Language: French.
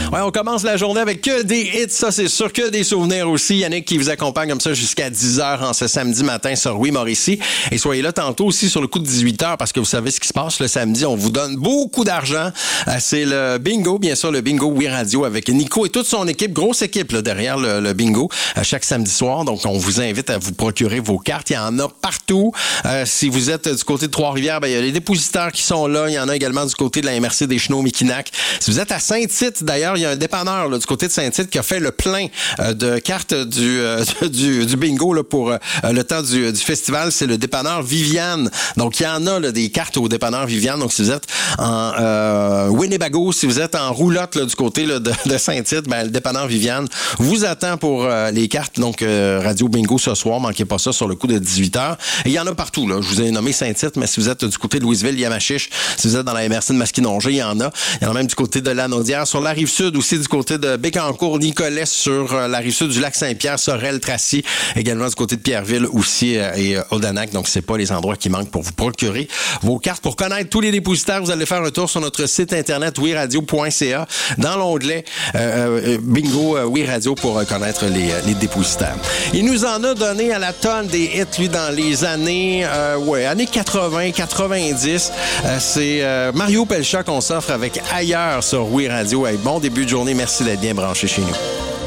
Ouais, on commence la journée avec que des hits, ça c'est sûr, que des souvenirs aussi. Yannick qui vous accompagne comme ça jusqu'à 10h en ce samedi matin sur Oui Mauricie. Et soyez là tantôt aussi sur le coup de 18h parce que vous savez ce qui se passe le samedi. On vous donne beaucoup d'argent. C'est le bingo, bien sûr, le bingo Oui Radio avec Nico et toute son équipe. Grosse équipe là, derrière le bingo chaque samedi soir. Donc, on vous invite à vous procurer vos cartes. Il y en a partout. Si vous êtes du côté de Trois-Rivières, il y a les dépositaires qui sont là. Il y en a également du côté de la MRC des Chenaux-Miquinac. Si vous êtes à Saint-Tite, d'ailleurs, il y a un dépanneur là, du côté de Saint-Tite qui a fait le plein de cartes du bingo là, pour le temps du festival. C'est le dépanneur Viviane. Donc, il y en a là, des cartes au dépanneur Viviane. Donc, si vous êtes en Winnebago, si vous êtes en roulotte là, du côté là, de Saint-Tite, le dépanneur Viviane vous attend pour les cartes. Donc, Radio Bingo ce soir. Manquez pas ça sur le coup de 18h. Et il y en a partout. Là. Je vous ai nommé Saint-Tite, mais si vous êtes du côté de Louisville, Yamachiche, si vous êtes dans la MRC de Masquinongé, il y en a. Il y en a même du côté de Lanaudière. Sur la Rive-Sud aussi, du côté de Bécancour, Nicolet, sur la Rive-Sud du lac Saint-Pierre, Sorel, Tracy, également du côté de Pierreville aussi et Odanak. Donc, c'est pas les endroits qui manquent pour vous procurer vos cartes. Pour connaître tous les dépositaires, vous allez faire un tour sur notre site internet wiradio.ca dans l'onglet Bingo Oui Radio pour connaître les dépositaires. Il nous en a donné à la tonne des hits, lui, dans les années 80, 90. C'est Mario Pelcha qu'on s'offre avec Ailleurs sur Oui Radio. Bon début de journée. Merci d'être bien branché chez nous.